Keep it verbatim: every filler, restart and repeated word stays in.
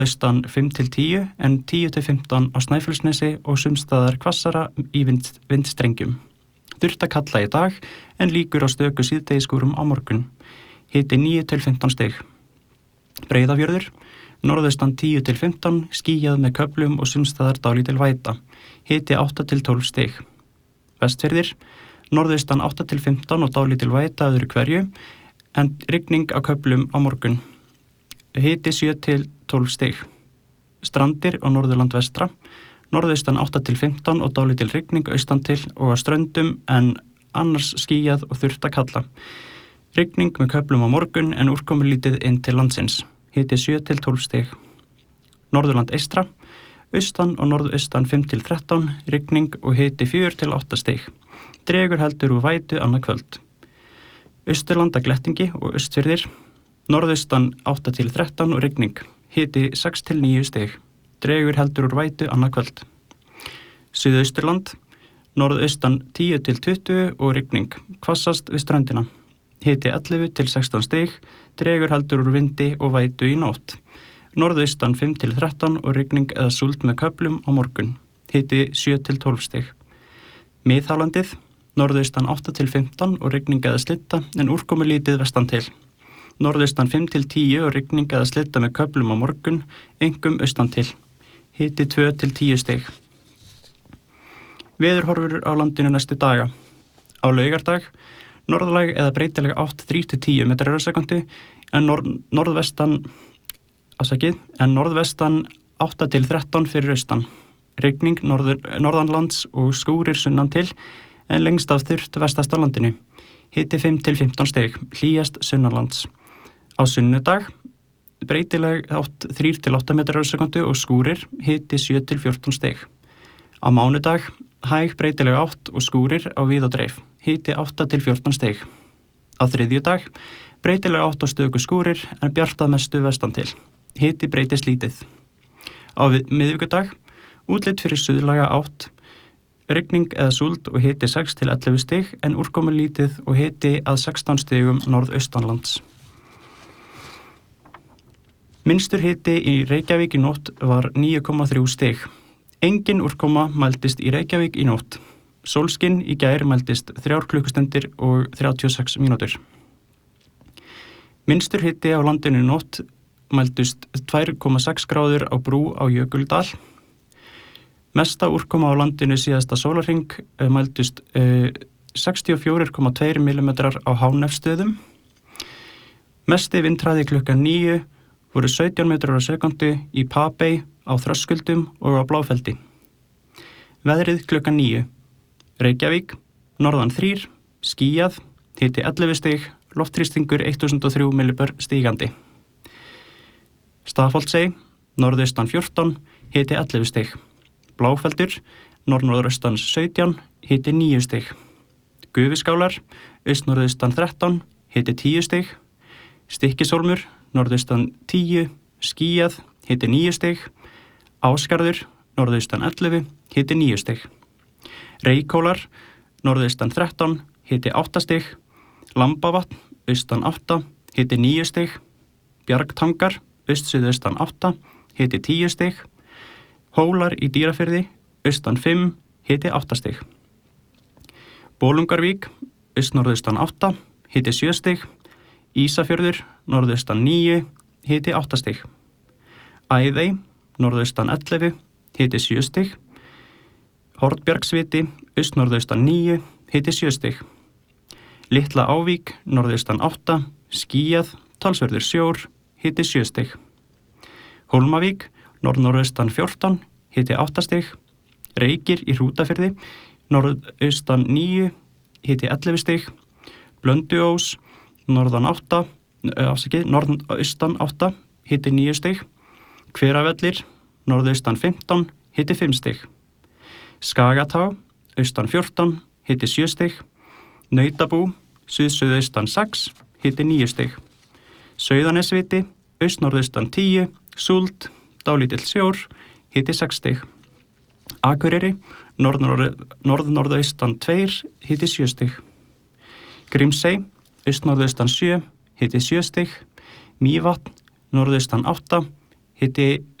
austan fimm til tíu en tíu til fimmtán á Snæfellsnesi og sumstaðar hvassara í vind, vindstrengjum. Þurrt að kalla í dag en líkur á stöku síðdegisskúrum á morgun. Hiti níu til fimmtán stig. Breiðafjörður, norðaustan tíu til fimmtán, skýjað með köflum og sumstaðar dálítil væta. Hiti átta til tólf stig. Vestfirðir, norðaustan átta til fimmtán og dálítil væta öðru hverju, en rigning á köflum á morgun. Hiti sjö til tólf stig. Strandir og Norðurland vestra, norðaustan átta til fimmtán og dálítil rigning austan til og á ströndum en annars skýjað og þurrt að kalla. Rigning með köflum á morgun en úrkomulítið inn til landsins. Hiti sjö til tólf stig. Norðurland eystra, austan og norðaustan fimm til þrettán, rigning og hiti fjögur til átta stig. Dregur heldur úr vætu annað kvöld. Austurland að glettingi og Austfirðir, norðaustan átta til þrettán og rigning. Hiti sex til níu stig. Dregur heldur úr vætu annað kvöld. Suðausturland, norðaustan tíu til tuttugu og rigning. Hvassast við ströndina. Hiti ellefu til sextán stig. Dregur heldur úr vindi og vætu í nótt. Norðaustan fimm til þrettán og rigning eða súld með köflum á morgun. Hiti sjö til tólf stig. Miðhálendið, norðaustan átta til fimmtán og rigning eða slitta en úrkomulítið vestan til. Norðaustan fimm til tíu og rigning eða slitta með köflum á morgun, einkum austan til. Hiti tvö til tíu stig. Veðurhorfur á landinu næstu daga. Á laugardag, norðlæg eða breytileg átt þrír til tíu metrar á sekúndu en norð, norðvestan, ásakið, en norðvestan átta til þrettán fyrir austan. Rigning norður, norðanlands og skúrir sunnan til en lengst af þurrt vestast á landinu. Hiti fimm til fimmtán stig, hlýjast sunnanlands. Á sunnudag, breytileg átt þrír til átta metrar á sekúndu og skúrir, hiti sjö til fjórtán stig. Á mánudag, hæg breytileg átt og skúrir á víð og dreif, hiti átta til fjórtán stig. Á þriðjudag, breytileg átt og stöku skúrir en bjartað mestu vestan til, hiti breytist lítið. Á miðvikudag, útlit fyrir suðlæga átt, rigning eða súld og hiti sex til ellefu stig en úrkomulítið og hiti að sextán stigum norðaustanlands. Minnstur hiti í Reykjavík í nótt var níu komma þrjú stig. Engin úrkoma mældist í Reykjavík í nótt. Sólskinn í gær mældist þrjár klukkustundir og þrjátíu og sex mínútur. Minnstur hiti á landinu í nótt mældist tvö komma sex gráður á brú á Jökuldal. Mesta úrkoma á landinu síðasta sólarhring mældust uh, sextíu og fjögur komma tveir millimetrar á Hánefsstöðum. Mesti vindhraði klukkan níu voru sautján metrar á sekúndu í Papey á Þröskuldum og á Bláfeldi. Veðrið klukkan níu. Reykjavík, norðan þrír, skýjað, hiti ellefu stig, loftþrýstingur þúsund og þrjú millibör stígandi. Stafholtsey, norðaustan fjórtán, hiti ellefu stig. Bláfeldur, norðnorðaustan sautján, hiti níu stig. Gufuskálar, austnorðaustan þrettán, hiti tíu stig. Stykkishólmur, norðaustan tíu, skýjað, hiti níu stig. Ásgarður, norðaustan ellefu, hiti níu stig. Reykhólar, norðaustan þrettán, hiti átta stig. Lambavatn, austan átta, hiti níu stig. Bjargtangar, austsuðaustan átta, hiti tíu stig. Hólar í Dýrafirði, austan fimm, hiti átta stig. Bolungarvík, austnorðaustan átta, hiti sjö stig. Ísafjörður, norðaustan níu, hiti átta stig. Æðey, norðaustan ellefu, hiti sjö stig. Hornbjargsviti, austnorðaustan níu, hiti sjö stig. Litla Ávík, norðaustan átta, skýjað, talsverður sjór, hiti sjö stig. Hólmavík, norðnorðaustan fjórtán, hiti átta stig. Reykir í Hrútafirði, norðaustan níu, hiti ellefu stig. Blönduós, norðan átta, afsakið, norðaustan átta, hiti níu stig. Hveravellir, norðaustan fimmtán, hiti fimm stig. Skagatá, austan fjórtán, hiti sjö stig. Nautabú, suðsuðaustan sex, hiti níu stig. Sauðanesviti, austnorðaustan tíu, súld, dálítill sjór, hiti sex stig. Akureyri, norð-norðaustan tveir, hiti sjö stig. Grímsey, austnorðaustan sjö, hiti sjö stig. Mývatn, norðaustan átta, Hiti